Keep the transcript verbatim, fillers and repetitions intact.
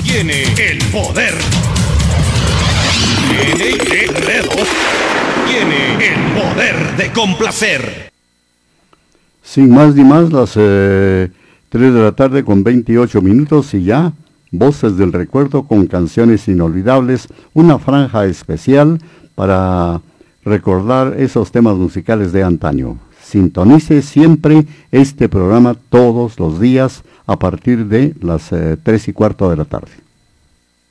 tiene el poder. Tiene dedos. Tiene el poder de complacer. Sin más ni más, las eh, tres de la tarde con veintiocho minutos y ya, Voces del Recuerdo con canciones inolvidables, una franja especial para recordar esos temas musicales de antaño. Sintonice siempre este programa todos los días a partir de las eh, tres y cuarto de la tarde.